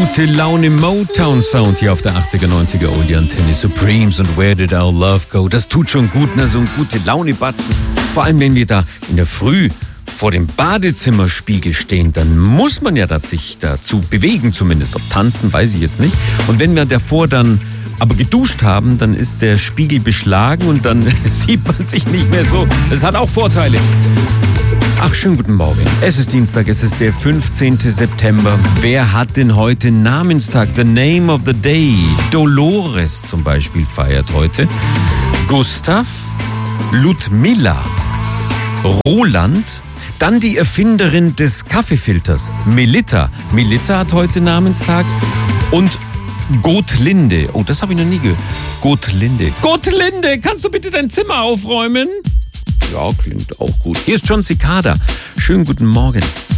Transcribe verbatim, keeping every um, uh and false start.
Gute Laune Motown Sound hier auf der achtziger, neunziger Oldie Antenne. Supremes und Where Did Our Love Go? Das tut schon gut, ne? So ein gute Laune-Batzen. Vor allem, wenn wir da in der Früh vor dem Badezimmerspiegel stehen, dann muss man ja sich dazu bewegen zumindest. Ob tanzen, weiß ich jetzt nicht. Und wenn wir davor dann aber geduscht haben, dann ist der Spiegel beschlagen und dann sieht man sich nicht mehr so. Das hat auch Vorteile. Ach, schönen guten Morgen. Es ist Dienstag, es ist der fünfzehnten September. Wer hat denn heute Namenstag? The Name of the Day. Dolores zum Beispiel feiert heute. Gustav, Ludmilla, Roland, dann die Erfinderin des Kaffeefilters, Melitta. Melitta hat heute Namenstag. Und Gottlinde. Oh, das habe ich noch nie gehört. Gottlinde. Gottlinde, kannst du bitte dein Zimmer aufräumen? Ja, klingt auch gut. Hier ist John Cicada. Schönen guten Morgen.